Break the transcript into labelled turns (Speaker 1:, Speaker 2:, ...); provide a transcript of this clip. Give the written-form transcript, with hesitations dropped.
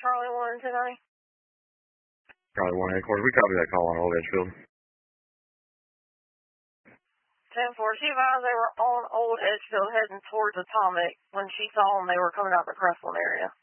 Speaker 1: Charlie 1 today?
Speaker 2: Charlie 1 headquarters. We copy that call on Old Edgefield.
Speaker 1: 10-4. She advised they were on Old Edgefield heading towards Atomic. When she saw them, they were coming out the Crestline area.